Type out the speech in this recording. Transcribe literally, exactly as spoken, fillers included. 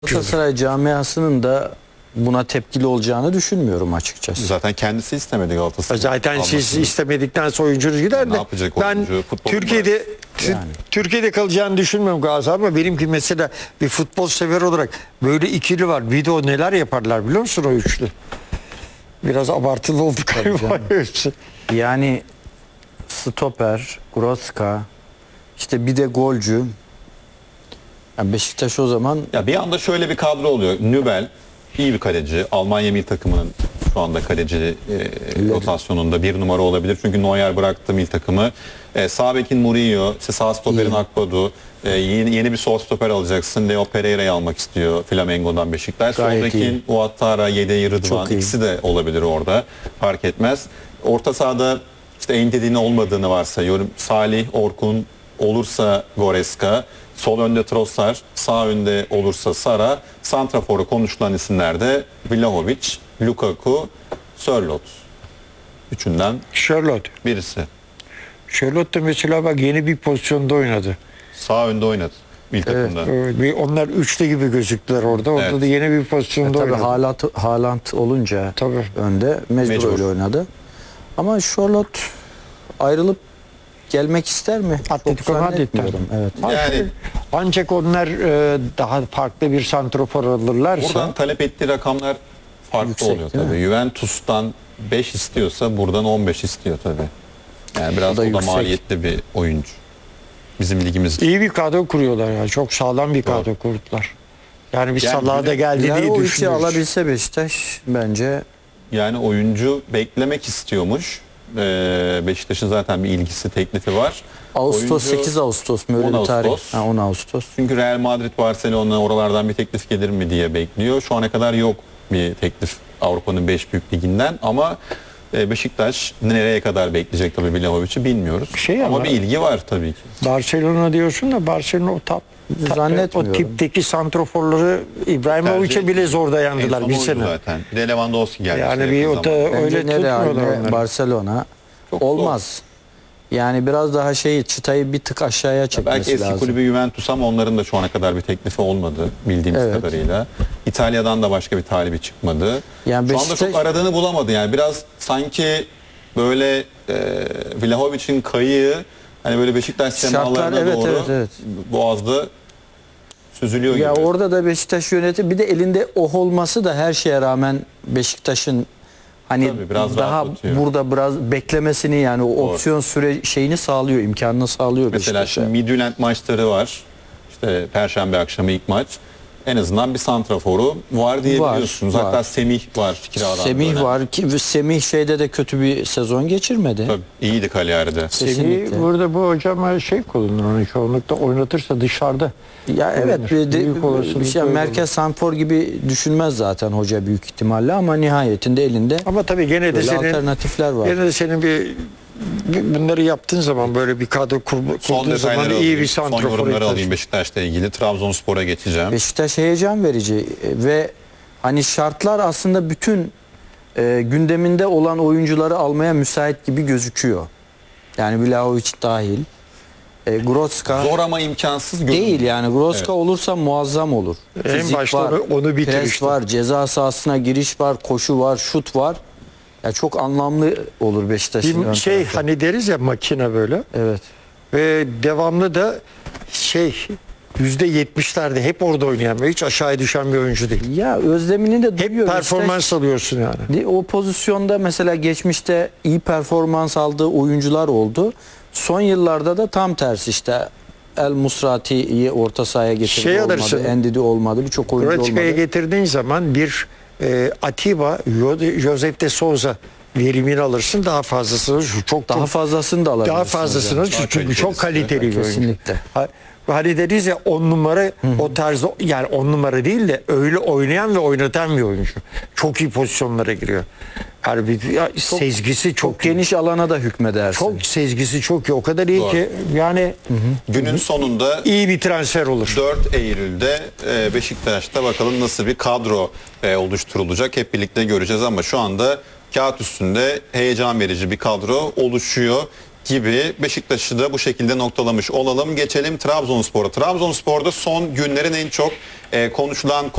Galatasaray camiasının da buna tepkili olacağını düşünmüyorum açıkçası. Zaten kendisi istemedi Galatasaray. Zaten almasını. siz istemedikten sonra oyuncunuz gider de. Ne yapacak Ben oyuncu? Futbol Türkiye'de Yani. Türkiye'de kalacağını düşünmüyorum Galatasaray ama benimki mesela bir futbol sever olarak böyle ikili var. Bir de o neler yaparlar biliyor musun o üçlü? Biraz abartılı oldu galiba hepsi. Yani stoper, Groska, işte bir de golcü. Yani Beşiktaş o zaman Ya bir anda şöyle bir kadro oluyor. Nübel iyi bir kaleci. Almanya milli takımının şu anda kaleci e, rotasyonunda bir numara olabilir. Çünkü Neuer bıraktı milli takımı. E, sağ bekin Murillo, işte sağ stoperin Akbadu. E, yeni, yeni bir sol stoper alacaksın. Leo Pereira'yı almak istiyor Flamengo'dan Beşiktaş. Sol Gayet bekin iyi. Ouattara, Yedeği Rıdvan. Çok iyi. İkisi de olabilir orada. Fark etmez. Orta sahada işte Endedi'nin olmadığını varsayıyorum. Salih, Orkun, olursa Goreska, sol önde Trossard, sağ önde olursa Sara, santraforu konuşulan isimler de Vlahovic, Lukaku, Sörloth. Üçünden Charlotte. birisi. Charlotte da mesela bak yeni bir pozisyonda oynadı. Sağ önde oynadı ilk takımda. Ee, bir- Onlar üçlü gibi gözüktüler orada. Orada Evet. da yeni bir pozisyonda tabii oynadı. Haaland, Haaland olunca Tabii. önde mecbur, Mecbur. öyle oynadı. Ama Charlotte ayrılıp gelmek ister mi? Atletico Çok Madrid'den. zannetmiyorum. Evet. Yani Ancak onlar e, daha farklı bir santrofor alırlarsa buradan talep ettiği rakamlar farklı Yüksek, oluyor değil tabii. mi? Juventus'tan beş istiyorsa buradan on beş istiyor tabii. Yani biraz O da o da yüksek. maliyetli bir oyuncu. Bizim ligimiz. iyi bir kadro kuruyorlar ya. Çok sağlam bir kadro kurdular. Yani bir Yani Salah'a da bir- geldi diye Vlahovic'i düşünüyoruz. alabilse Beşiktaş bence Yani oyuncu beklemek istiyormuş. Ee, Beşiktaş'ın zaten bir ilgisi, teklifi var. Ağustos Oyuncu- sekiz Ağustos mu öyle on bir tarih? Ağustos. Ha, on Ağustos. Çünkü Real Madrid, Barcelona oralardan bir teklif gelir mi diye bekliyor. Şu ana kadar yok bir teklif Avrupa'nın beş büyük liginden ama e, Beşiktaş nereye kadar bekleyecek tabii Vlahovic'i bilmiyoruz. Şey ama, ama- bir ilgi var tabii ki. Barcelona diyorsun da Barcelona o tap, ta- Zannetmiyorum. o tipteki santroforları İbrahimovic'e Tercih- bile zor En dayandılar son bir oydu sene. zaten. Bir de Lewandowski geldi. Yani işte bir yakın o da zamanda. Bence öyle ne Real tutmuyorlar ne onları. Barcelona Çok olmaz. Yani biraz daha şey çıtayı bir tık aşağıya Belki çekmesi eski lazım. kulübü Juventus ama onların da şu ana kadar bir teklifi olmadı bildiğimiz Evet. kadarıyla. İtalya'dan da başka bir talibi çıkmadı. Yani şu anda Beşiktaş- çok aradığını bulamadı yani biraz sanki böyle e, Vlahovic'in kayığı hani böyle Beşiktaş semalarına evet, doğru evet, evet. Boğaz'da süzülüyor Ya gibi. orada da Beşiktaş yöneti bir de elinde oh olması da her şeye rağmen Beşiktaş'ın hani Tabii, biraz daha rahatlatıyor. burada biraz beklemesini yani o opsiyon süre şeyini sağlıyor, imkanını sağlıyor Mesela Beşiktaş'a. şimdi Midtjylland maçları var. İşte Perşembe akşamı ilk maç. En azından bir santraforu var diyebiliyorsunuz. Var, Hatta var. Semih var kiradan. Semih böyle. var ki Semih şeyde de kötü bir sezon geçirmedi. Tabii, iyiydi Cagliari'de. Semih Kesinlikle. burada bu hocama şey kullanır onu çoğunlukla oynatırsa dışarıda. Ya evet Kullanır. bir, Büyük de, olasılıkla bir şey öyle merkez sanfor gibi düşünmez zaten hoca büyük ihtimalle ama nihayetinde elinde Ama tabii gene de böyle senin alternatifler var. gene de senin bir bu- bunları yaptığın zaman böyle bir kadro kur, Son kurduğun zaman detayları iyi alayım. bir Son santrofor yorumları ihtiyaç- alayım Beşiktaş'la ilgili. Trabzonspor'a geçeceğim. Beşiktaş heyecan verici e, ve hani şartlar aslında bütün e, gündeminde olan oyuncuları almaya müsait gibi gözüküyor. Yani Vlahovic dahil. E, Groska Zor ama imkansız görünüyor. değil yani Groska Evet. olursa muazzam olur. En Fizik başta var, onu- onu bitir pres işte. var, ceza sahasına giriş var, koşu var, şut var. Ya çok anlamlı olur Beşiktaş'ın ön Bir şey tarafı. hani deriz ya makine böyle Evet. ve devamlı da şey yüzde yetmişlerde hep orada oynayan ve hiç aşağıya düşen bir oyuncu değil. Ya özlemini de Hep duyuyor. performans alıyorsun yani. Beşiktaş. O pozisyonda mesela geçmişte iyi performans aldığı oyuncular oldu. Son yıllarda da tam tersi işte El Musrati'yi orta sahaya getirdi Şey olmadı. alırsın. Endidi olmadı. Birçok oyuncu Kroatika'ya olmadı. getirdiğin zaman bir e, Atiba, Jo- Josep de Souza verimini alırsın daha fazlasını çok Daha çok fazlasını da alabilirsin. daha fazlasını hocam. Daha çünkü çok kalitelisi. kaliteli bir oyuncu. Kesinlikle. Ha- Hani deriz ya on numara o tarzda yani on numara değil de öyle oynayan ve oynatan bir oyuncu. Çok iyi pozisyonlara giriyor. Yani bir, ya sezgisi çok, Çok geniş alana da hükmedersin. çok sezgisi çok iyi. O kadar iyi Doğru. ki yani Günün sonunda iyi bir transfer olur. dört Eylül'de e, Beşiktaş'ta bakalım nasıl bir kadro e, oluşturulacak. Hep birlikte göreceğiz ama şu anda kağıt üstünde heyecan verici bir kadro oluşuyor. gibi Beşiktaş'ı da bu şekilde noktalamış olalım. Geçelim Trabzonspor'a. Trabzonspor'da son günlerin en çok e, konuşulan